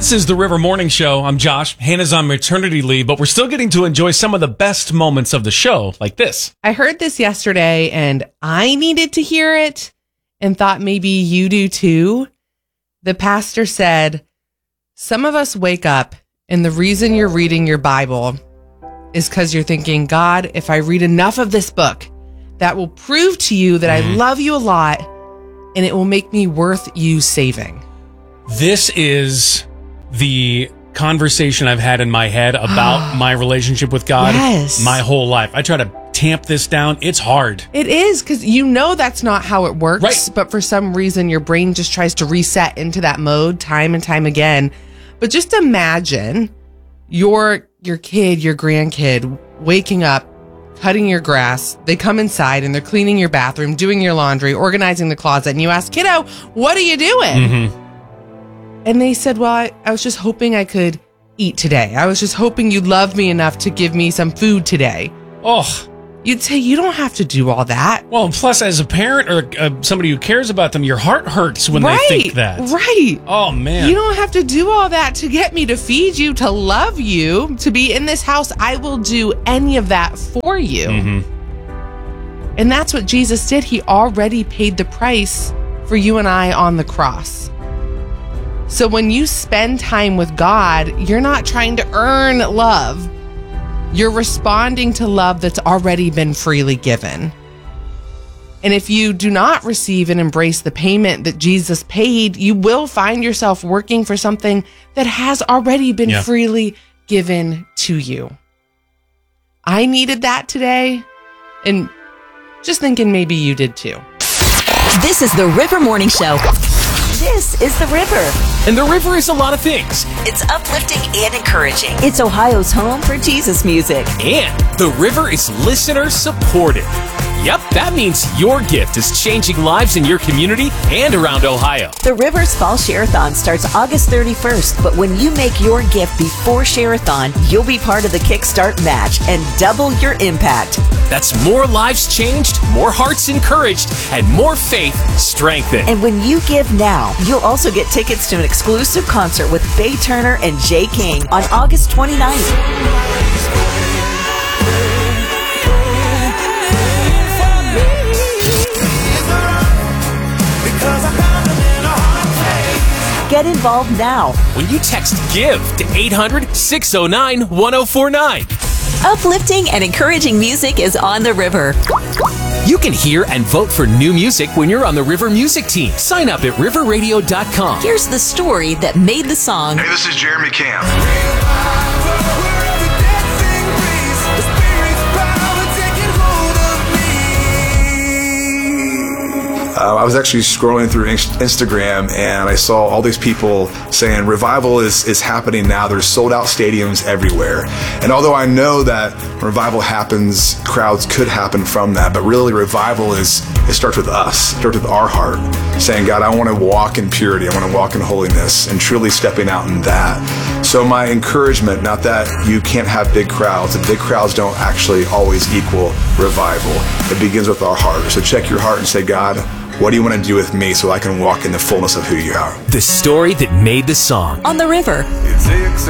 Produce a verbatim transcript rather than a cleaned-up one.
This is the River Morning Show. I'm Josh. Hannah's on maternity leave, but we're still getting to enjoy some of the best moments of the show, like this. I heard this yesterday, and I needed to hear it and thought maybe you do too. The pastor said, some of us wake up, and the reason you're reading your Bible is because you're thinking, God, if I read enough of this book, that will prove to you that I love you a lot, and it will make me worth you saving. This is the conversation I've had in my head about my relationship with God Yes. my whole life. I try to tamp this down. It's hard. It is, because you know that's not how it works, Right. but for some reason your brain just tries to reset into that mode time and time again. But just imagine your your kid, your grandkid, waking up, cutting your grass. They come inside and they're cleaning your bathroom, doing your laundry, organizing the closet, and you ask, kiddo, what are you doing? Mm-hmm. And they said, well, I, I was just hoping I could eat today. I was just hoping you loved me enough to give me some food today. Oh, You'd say, you don't have to do all that. well, and plus, as a parent or uh, somebody who cares about them, your heart hurts when right, they think that. Right. Oh, man. You don't have to do all that to get me to feed you, to love you, to be in this house. I will do any of that for you. Mm-hmm. And that's what Jesus did. He already paid the price for you and I on the cross. So when you spend time with God, you're not trying to earn love. You're responding to love that's already been freely given. And if you do not receive and embrace the payment that Jesus paid, you will find yourself working for something that has already been Yeah. freely given to you. I needed that today, and just thinking maybe you did too. This is the River Morning Show. This is the River. And the river is a lot of things. It's uplifting and encouraging. It's Ohio's home for Jesus music. And the river is listener supported. Yep, that means your gift is changing lives in your community and around Ohio. The River's Fall Share-a-thon starts August thirty-first, but when you make your gift before Share-a-thon, you'll be part of the Kickstart match and double your impact. That's more lives changed, more hearts encouraged, and more faith strengthened. And when you give now, you'll also get tickets to an exclusive concert with Faye Turner and Jay King on August twenty-ninth. Get involved now. When you text GIVE to eight hundred, six oh nine, one oh four nine. Uplifting and encouraging music is on the River. You can hear and vote for new music when you're on the River Music Team. Sign up at river radio dot com. Here's the story that made the song. Hey, this is Jeremy Camp. Uh, I was actually scrolling through Instagram and I saw all these people saying revival is, is happening now. There's sold out stadiums everywhere. And although I know that when revival happens, crowds could happen from that, but really revival is, it starts with us, it starts with our heart, saying, God, I want to walk in purity. I want to walk in holiness and truly stepping out in that. So my encouragement, not that you can't have big crowds, and big crowds don't actually always equal revival. It begins with our heart. So check your heart and say, God, what do you want to do with me so I can walk in the fullness of who you are? The story that made the song. On the River. It takes